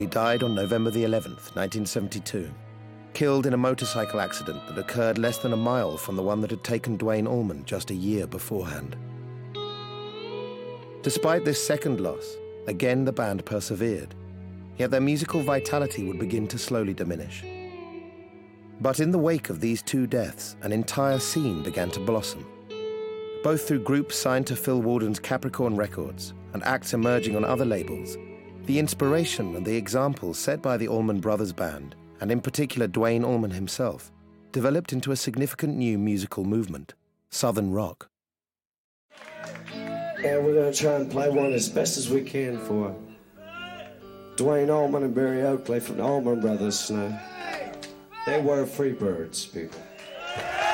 He died on November the 11th, 1972, killed in a motorcycle accident that occurred less than a mile from the one that had taken Duane Allman just a year beforehand. Despite this second loss, again the band persevered, yet their musical vitality would begin to slowly diminish. But in the wake of these two deaths, an entire scene began to blossom, both through groups signed to Phil Walden's Capricorn Records and acts emerging on other labels. The inspiration and the examples set by the Allman Brothers Band, and in particular Duane Allman himself, developed into a significant new musical movement, Southern rock. And we're going to try and play one as best as we can for Duane Allman and Berry Oakley from the Allman Brothers. They were free birds, people.